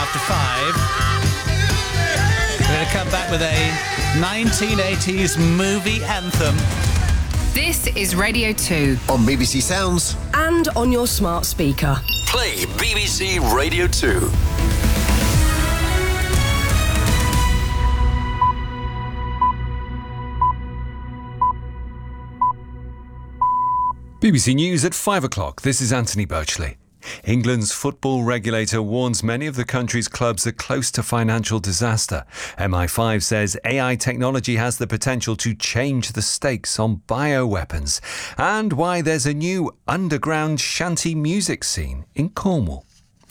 after 5. We're going to come back with a 1980s movie anthem. This is Radio 2. On BBC Sounds. And on your smart speaker. Play BBC Radio 2. BBC News at 5 o'clock. This is Anthony Birchley. England's football regulator warns many of the country's clubs are close to financial disaster. MI5 says AI technology has the potential to change the stakes on bioweapons, and why there's a new underground shanty music scene in Cornwall.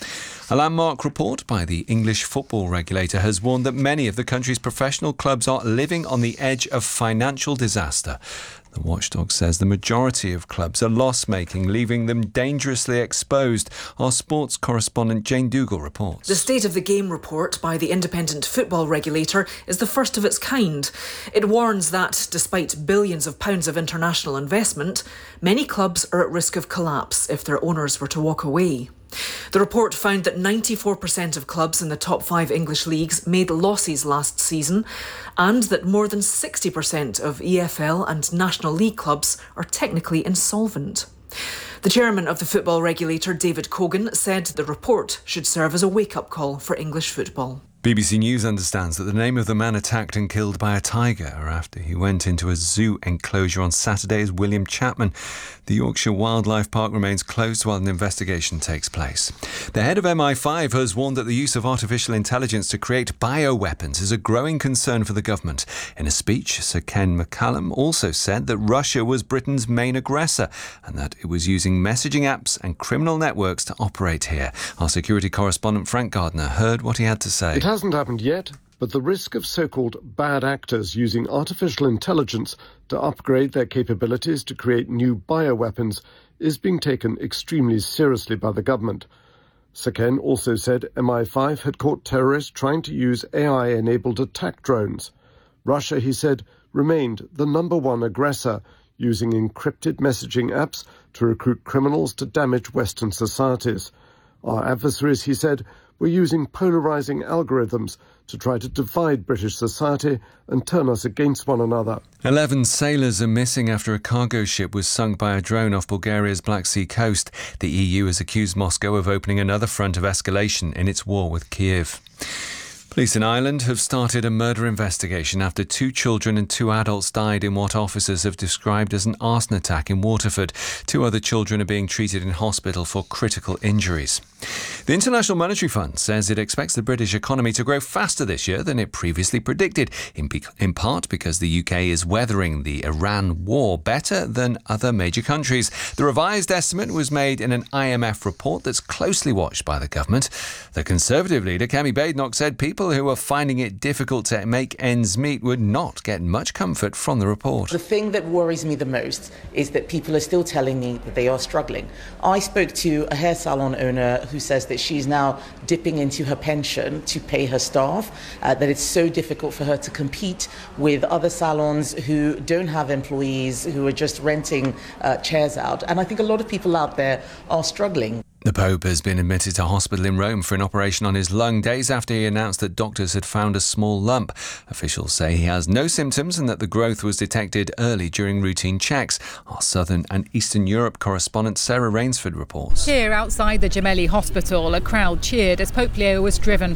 A landmark report by the English football regulator has warned that many of the country's professional clubs are living on the edge of financial disaster. The watchdog says the majority of clubs are loss-making, leaving them dangerously exposed. Our sports correspondent Jane Dougal reports. The State of the Game report by the independent football regulator is the first of its kind. It warns that, despite billions of pounds of international investment, many clubs are at risk of collapse if their owners were to walk away. The report found that 94% of clubs in the top 5 English leagues made losses last season, and that more than 60% of EFL and National League clubs are technically insolvent. The chairman of the football regulator, David Cogan, said the report should serve as a wake-up call for English football. BBC News understands that the name of the man attacked and killed by a tiger after he went into a zoo enclosure on Saturday is William Chapman. The Yorkshire Wildlife Park remains closed while an investigation takes place. The head of MI5 has warned that the use of artificial intelligence to create bioweapons is a growing concern for the government. In a speech, Sir Ken McCallum also said that Russia was Britain's main aggressor and that it was using messaging apps and criminal networks to operate here. Our security correspondent Frank Gardner heard what he had to say. It hasn't happened yet, but the risk of so-called bad actors using artificial intelligence to upgrade their capabilities to create new bioweapons is being taken extremely seriously by the government. Sir Ken also said MI5 had caught terrorists trying to use AI-enabled attack drones. Russia, he said, remained the #1 aggressor, using encrypted messaging apps to recruit criminals to damage Western societies. Our adversaries, he said, were using polarising algorithms to try to divide British society and turn us against one another. 11 sailors are missing after a cargo ship was sunk by a drone off Bulgaria's Black Sea coast. The EU has accused Moscow of opening another front of escalation in its war with Kiev. Police in Ireland have started a murder investigation after 2 children and 2 adults died in what officers have described as an arson attack in Waterford. 2 other children are being treated in hospital for critical injuries. The International Monetary Fund says it expects the British economy to grow faster this year than it previously predicted, in part because the UK is weathering the Iran war better than other major countries. The revised estimate was made in an IMF report that's closely watched by the government. The Conservative leader, Kemi Badenoch, said people who are finding it difficult to make ends meet would not get much comfort from the report. The thing that worries me the most is that people are still telling me that they are struggling. I spoke to a hair salon owner who says that she's now dipping into her pension to pay her staff, that it's so difficult for her to compete with other salons who don't have employees, who are just renting chairs out. And I think a lot of people out there are struggling. The Pope has been admitted to hospital in Rome for an operation on his lung days after he announced that doctors had found a small lump. Officials say he has no symptoms and that the growth was detected early during routine checks. Our Southern and Eastern Europe correspondent Sarah Rainsford reports. Here outside the Gemelli Hospital, a crowd cheered as Pope Leo was driven